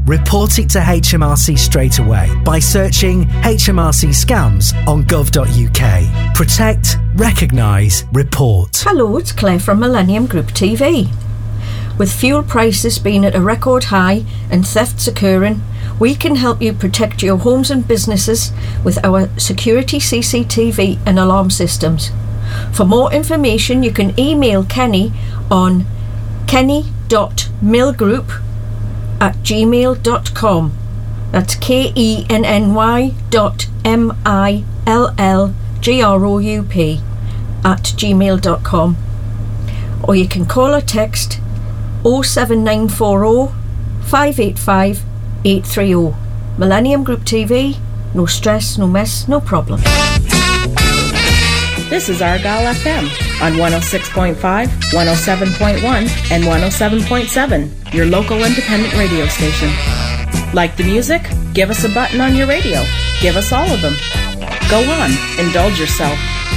report it to HMRC straight away by searching HMRC scams on gov.uk. Protect, recognise, report. Hello, it's Claire from Millennium Group TV. With fuel prices being at a record high and thefts occurring, we can help you protect your homes and businesses with our security CCTV and alarm systems. For more information, you can email Kenny on kenny.millgroup@gmail.com. That's KENNY.MILLGROUP@gmail.com. Or you can call or text 07940 585 830. Millennium Group TV, no stress, no mess, no problem. This is Argyle FM on 106.5, 107.1, and 107.7, your local independent radio station. Like the music? Give us a button on your radio. Give us all of them. Go on, indulge yourself.